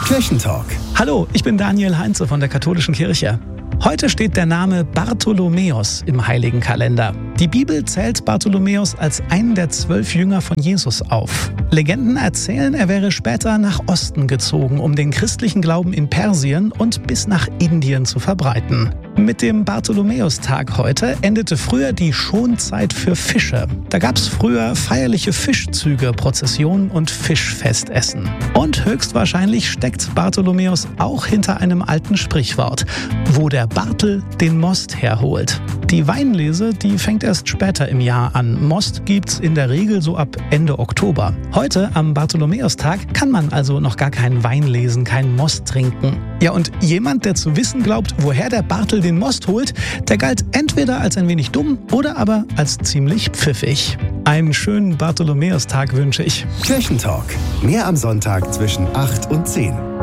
Kirchentalk. Hallo, ich bin Daniel Heinze von der Katholischen Kirche. Heute steht der Name Bartholomäus im Heiligen Kalender. Die Bibel zählt Bartholomäus als einen der 12 Jünger von Jesus auf. Legenden erzählen, er wäre später nach Osten gezogen, um den christlichen Glauben in Persien und bis nach Indien zu verbreiten. Mit dem Bartholomäustag heute endete früher die Schonzeit für Fische. Da gab es früher feierliche Fischzüge, Prozessionen und Fischfestessen. Und höchstwahrscheinlich steckt Bartholomäus auch hinter einem alten Sprichwort, wo der Bartel den Most herholt. Die Weinlese, die fängt erst später im Jahr an. Most gibt's in der Regel so ab Ende Oktober. Heute, am Bartholomäustag, kann man also noch gar keinen Wein lesen, keinen Most trinken. Ja, und jemand, der zu wissen glaubt, woher der Bartel den Most holt, der galt entweder als ein wenig dumm oder aber als ziemlich pfiffig. Einen schönen Bartholomäustag wünsche ich. Kirchentalk. Mehr am Sonntag zwischen 8 und 10.